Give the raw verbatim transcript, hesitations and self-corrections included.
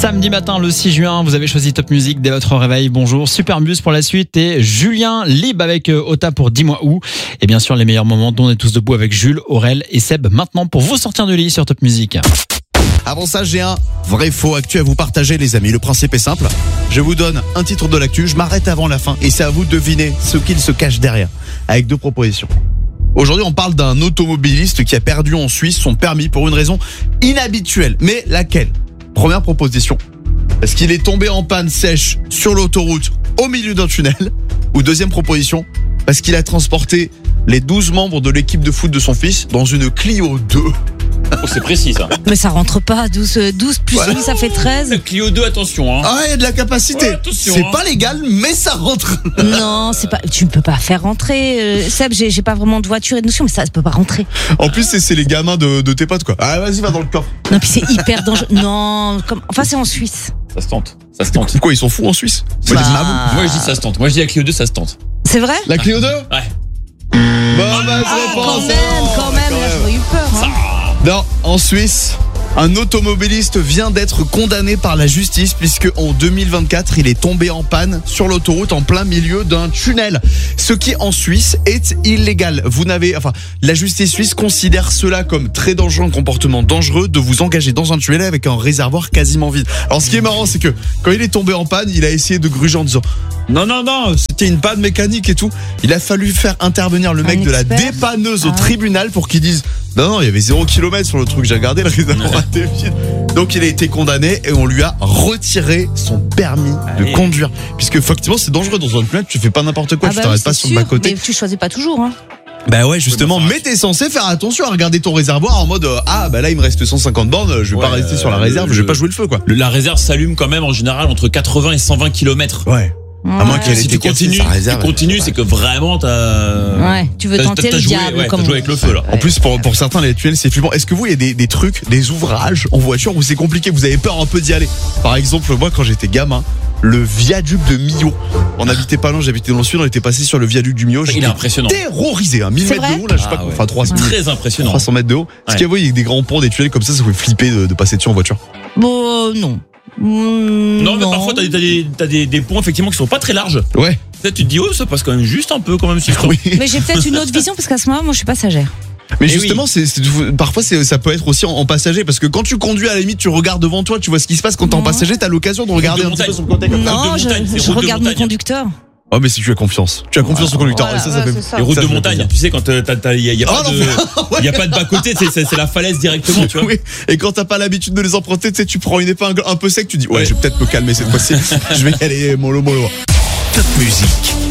Samedi matin, le six juin, vous avez choisi Top Music dès votre réveil. Bonjour, Superbus pour la suite et Julien Lib avec Ota pour Dis-moi où. Et bien sûr, les meilleurs moments dont on est tous debout avec Jules, Aurel et Seb maintenant pour vous sortir du lit sur Top Music. Avant ça, j'ai un vrai faux actu à vous partager, les amis. Le principe est simple. Je vous donne un titre de l'actu, je m'arrête avant la fin et c'est à vous de deviner ce qu'il se cache derrière. Avec deux propositions. Aujourd'hui, on parle d'un automobiliste qui a perdu en Suisse son permis pour une raison inhabituelle. Mais laquelle ? Première proposition. Parce qu'il est tombé en panne sèche sur l'autoroute au milieu d'un tunnel. Ou deuxième proposition. Parce qu'il a transporté les douze membres de l'équipe de foot de son fils dans une Clio deux. Oh, c'est précis ça. Mais ça rentre pas, douze, douze plus Voilà. huit, ça fait treize. Clio deux, attention hein. Ah, il y a de la capacité. Ouais, attention, c'est hein. pas légal, mais ça rentre. Non, c'est pas. Tu ne peux pas faire rentrer. Euh, Seb, j'ai, j'ai pas vraiment de voiture et de notion, mais ça, ça peut pas rentrer. En plus, c'est, c'est les gamins de, de tes potes, quoi. Ah, vas-y, va dans le coffre. Non, puis c'est hyper dangereux. Non, comme. Enfin, c'est en Suisse. Ça se tente. Ça se tente. Pourquoi ils sont fous en Suisse? C'est Bah. des mabous. Moi je dis ça se tente. Moi je dis la Clio deux, ça se tente. C'est vrai? La Clio deux? Ouais. Bonne Ah, réponse. quand même, quand même. Là, j'aurais eu peur. Hein. Non, en Suisse, un automobiliste vient d'être condamné par la justice puisque en deux mille vingt-quatre, il est tombé en panne sur l'autoroute en plein milieu d'un tunnel. Ce qui en Suisse est illégal. Vous n'avez, enfin, la justice suisse considère cela comme très dangereux, un comportement dangereux de vous engager dans un tunnel avec un réservoir quasiment vide. Alors ce qui est marrant, c'est que quand il est tombé en panne, il a essayé de gruger en disant non, non, non, c'était une panne mécanique et tout. Il a fallu faire intervenir le mec Un de la expert. dépanneuse au Ah. tribunal pour qu'il dise non, non, il y avait zéro kilomètre sur le truc, j'ai regardé, le réservoir était vide. Donc il a été condamné et on lui a retiré son permis de Allez. conduire. Puisque effectivement c'est dangereux dans un tunnel, tu fais pas n'importe quoi, Ah tu bah t'arrêtes oui, pas c'est sur le sûr, bas-côté. mais tu choisis pas toujours. Hein. Bah ouais, justement, Oui, bah, mais t'es censé faire attention à regarder ton réservoir en mode euh, ah bah là il me reste cent cinquante bornes, je vais Ouais, pas rester sur la euh, réserve, le- je vais pas jouer le feu quoi. Le- La réserve s'allume quand même en général entre quatre-vingts et cent vingt kilomètres. Ouais. À moins qu'elle ait Si été tu cassée, continues, sa réserve, tu continues, c'est que vraiment t'as. Ouais, tu veux t'as- tenter t'as le joué, diable ouais, comme t'as joué on avec dit. le feu là. En plus, pour, pour certains, les tunnels, c'est flippant. Est-ce que vous, il y a des, des trucs, des ouvrages en voiture où c'est compliqué, vous avez peur un peu d'y aller? Par exemple, moi, quand j'étais gamin, le viaduc de Millau. On habitait pas loin, j'habitais dans le sud, on était passé sur le viaduc du Millau. Il est J'étais impressionnant. terrorisé, hein, mille C'est mètres vrai de haut, là, je sais pas Ah quoi, ouais. enfin trois cents, Très impressionnant. trois cents mètres de haut. Est-ce Ouais. qu'il y a, vous, il y a des grands ponts, des tunnels comme ça, ça vous fait flipper de, de passer dessus en voiture? Bon, euh, non. Mm, Non, mais parfois t'as des, t'as des, t'as des, des ponts effectivement qui sont pas très larges. Ouais. Peut-être tu te dis oh ça passe quand même juste un peu quand même si je trouve. Oui. Mais j'ai peut-être une autre vision parce qu'à ce moment, moi, je suis passagère. Mais Eh justement, c'est, c'est- parfois, c'est, ça peut être aussi en, en passager, parce que quand tu conduis, à la limite, tu regardes devant toi, tu vois ce qui se passe. Quand t'es en Non. passager, t'as l'occasion de regarder de un petit peu montagne. sur le côté comme ça. Route de Non, je, montagne, c'est je route de regarde mon montagne. conducteur. Oh, mais si tu as confiance. Tu as confiance au conducteur. Voilà, et ça, ça ouais, fait. c'est ça. Les routes Ça de fait montagne, plaisir. tu sais quand t'as, t'as, y a, y a Oh pas non, de, y a pas de bas côté, c'est, c'est, c'est la falaise directement, tu vois. Oui. Et quand t'as pas l'habitude de les emprunter, tu sais, tu prends une épingle un peu sec, tu dis, ouais, Ouais. je vais peut-être me calmer cette fois-ci. Je vais y aller mollo mollo. Top Music.